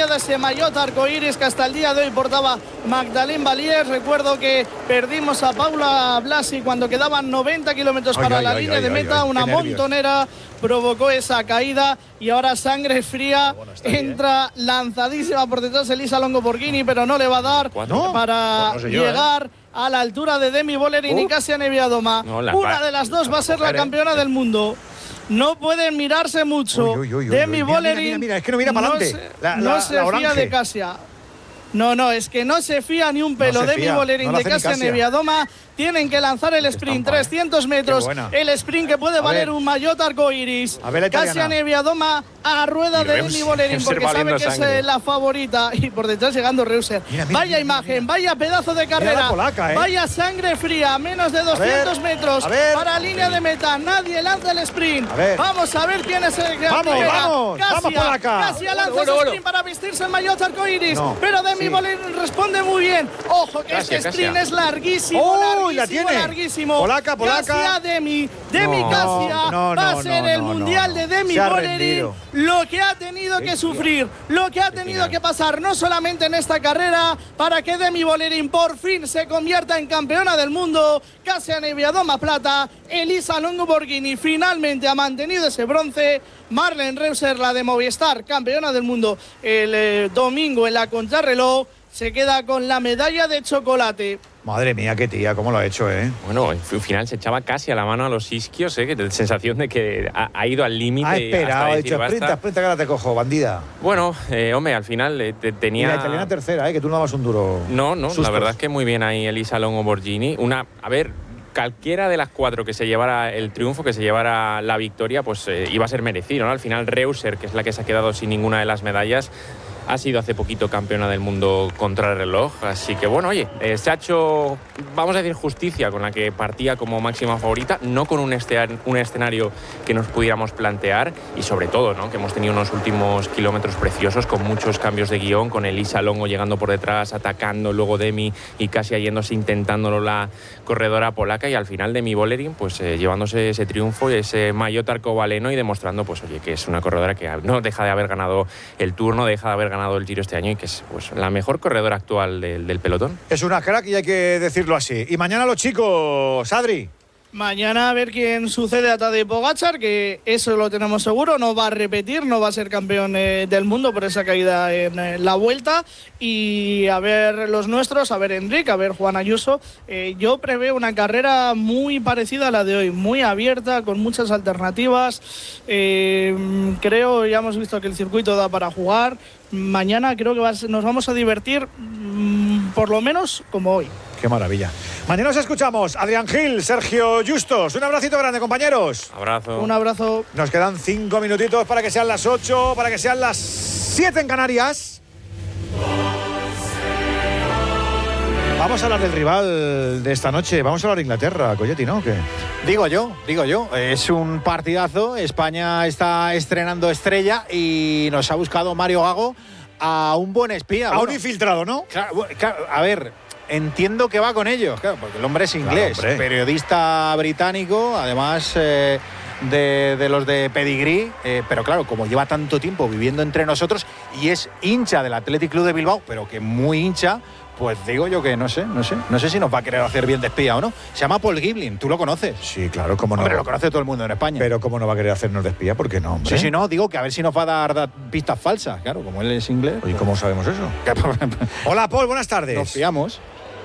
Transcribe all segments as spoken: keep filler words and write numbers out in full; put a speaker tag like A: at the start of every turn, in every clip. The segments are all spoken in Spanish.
A: dueña de ese maillot arcoíris que hasta el día de hoy portaba Magdalene Valier. Recuerdo que perdimos a Paula Blasi cuando quedaban noventa kilómetros para ay, la ay, línea ay, de ay, meta. Ay, una montonera provocó esa caída y ahora sangre fría. Bueno, entra bien. Lanzadísima por detrás Elisa Longo Borghini, pero no le va a dar ¿no? para bueno, no sé yo, llegar... ¿eh? a la altura de Demi Vollering uh. y Kasia Niewiadoma. No, Una de las dos va a ser la campeona del mundo. No pueden mirarse mucho. Uy, uy, uy, Demi Vollering.
B: Mira, mira, mira, es que no mira para adelante.
A: No se,
B: la,
A: no
B: la,
A: se
B: la
A: fía de Kasia. No, no, es que no se fía ni un pelo. No Demi Vollering no de Kasia Niewiadoma. Tienen que lanzar el sprint, trescientos metros. El sprint que puede valer un maillot arcoíris. Kasia Niewiadoma a rueda de Demi Vollering porque sabe que sangre. es la favorita. Y por detrás llegando Reuser. Mira, mira, vaya mira, imagen, mira. vaya pedazo de carrera. Polaca, ¿eh? Vaya sangre fría, menos de doscientos ver, metros para línea de meta. Nadie lanza el sprint. A vamos a ver quién es el que
B: Vamos, primera. vamos, Kasia, vamos Polaca.
A: Kasia lanza bueno, bueno, el sprint bueno. para vestirse el maillot arcoíris. No. Pero Demi sí. Vollering responde muy bien. Ojo que Kasia, este sprint Kasia. es larguísimo.
B: Oh,
A: larguísimo
B: la tiene.
A: larguísimo.
B: Polaca, Polaca.
A: Kasia Demi. Demi
B: no,
A: Kasia
B: no, no,
A: va a
B: no,
A: ser
B: no,
A: el
B: no,
A: mundial
B: no.
A: de Demi Vollering. Lo que ha tenido que sufrir, lo que ha tenido que pasar, no solamente en esta carrera, para que Demi Vollering por fin se convierta en campeona del mundo. Kasia Niewiadoma plata, Elisa Longo Borghini finalmente ha mantenido ese bronce. Marlen Reuser, la de Movistar, campeona del mundo el eh, domingo en la contrarreloj, se queda con la medalla de chocolate.
B: Madre mía, qué tía, cómo lo ha hecho, ¿eh?
C: Bueno, al final se echaba casi a la mano a los isquios, ¿eh? Que la sensación de que ha, ha ido al límite.
B: Ha esperado, ha dicho, sprinta, sprinta, que ahora te cojo, bandida.
C: Bueno, eh, hombre, al final eh, te, tenía...
B: Y la italiana tercera, ¿eh? Que tú no dabas un duro...
C: No, no,
B: sustos.
C: La verdad es que muy bien ahí Elisa Longo Borghini. Una, a ver... Cualquiera de las cuatro que se llevara el triunfo, que se llevara la victoria, pues eh, iba a ser merecido, ¿no? Al final Reuser, que es la que se ha quedado sin ninguna de las medallas, ha sido hace poquito campeona del mundo contrarreloj. Así que bueno, oye, eh, se ha hecho, vamos a decir, justicia con la que partía como máxima favorita, no con un, escenario, un escenario que nos pudiéramos plantear y sobre todo, ¿no? Que hemos tenido unos últimos kilómetros preciosos con muchos cambios de guión, con Elisa Longo llegando por detrás, atacando, luego Demi y casi yéndose intentándolo la corredora polaca y al final Demi Vollering pues eh, llevándose ese triunfo y ese maillot arcobaleno y demostrando pues oye que es una corredora que no deja de haber ganado el Tour, no deja de haber ganado el Giro este año y que es pues la mejor corredora actual del, del pelotón.
B: Es una crack y hay que decirlo así. Y mañana los chicos, Adri.
A: Mañana a ver quién sucede a Tadej Pogačar, que eso lo tenemos seguro, no va a repetir, no va a ser campeón eh, del mundo por esa caída en eh, la Vuelta. Y a ver los nuestros, a ver Enric, a ver Juan Ayuso. Eh, yo preveo una carrera muy parecida a la de hoy, muy abierta, con muchas alternativas. Eh, creo, ya hemos visto que el circuito da para jugar. Mañana creo que va a ser, nos vamos a divertir mmm, por lo menos como hoy.
B: Qué maravilla. Mañana nos escuchamos. Adrián Gil, Sergio Justos. Un abracito grande, compañeros.
C: Abrazo.
A: Un abrazo.
B: Nos quedan cinco minutitos para que sean las ocho, para que sean las siete en Canarias. Vamos a hablar del rival de esta noche. Vamos a hablar de Inglaterra, Colletti, ¿no? ¿Qué?
D: Digo yo, digo yo. Es un partidazo. España está estrenando estrella y nos ha buscado Mario Gago a un buen espía.
B: A bueno, un infiltrado, ¿no?
D: Claro, claro, a ver, entiendo que va con ellos, claro, porque el hombre es inglés, claro, periodista británico, además eh, de, de los de pedigrí, eh, pero claro, como lleva tanto tiempo viviendo entre nosotros y es hincha del Athletic Club de Bilbao, pero que muy hincha, pues digo yo que no sé, no sé, no sé si nos va a querer hacer bien de espía o no. Se llama Paul Giblin, ¿tú lo conoces?
B: Sí, claro, cómo no.
D: Pero lo conoce todo el mundo en España.
B: Pero cómo no va a querer hacernos de espía, ¿por qué no, hombre?
D: Sí, sí, no, digo que a ver si nos va a dar, dar pistas falsas, claro, como él es inglés.
B: ¿Y cómo sabemos eso? Hola, Paul, buenas tardes.
D: Nos fiamos.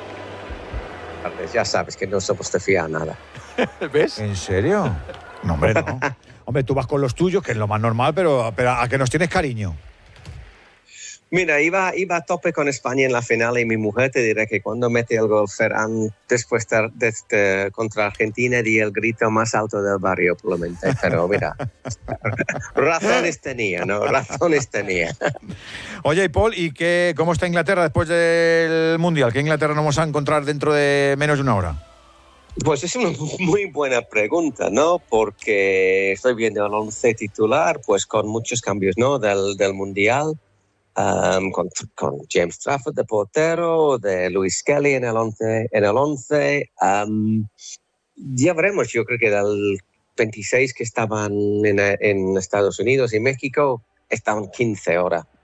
E: Ya sabes que no somos de fiar nada.
D: ¿Ves?
B: ¿En serio? No, hombre, no. Hombre, tú vas con los tuyos, que es lo más normal, pero, pero a que nos tienes cariño.
E: Mira, iba, iba a tope con España en la final y mi mujer te dirá que cuando mete el gol Ferran después de, de, de, contra Argentina di el grito más alto del barrio, probablemente. Pero mira, razones tenía, ¿no? Razones tenía.
B: Oye, y Paul, ¿y qué, cómo está Inglaterra después del Mundial? ¿Qué Inglaterra nos vamos a encontrar dentro de menos de una hora?
E: Pues es una muy buena pregunta, ¿no? Porque estoy viendo el once titular, pues con muchos cambios, ¿no? Del, del Mundial. Um, con, con James Trafford de portero, de Luis Kelly en el once. En el once um, ya veremos, yo creo que del veintiséis que estaban en, en Estados Unidos y México, estaban quince ahora.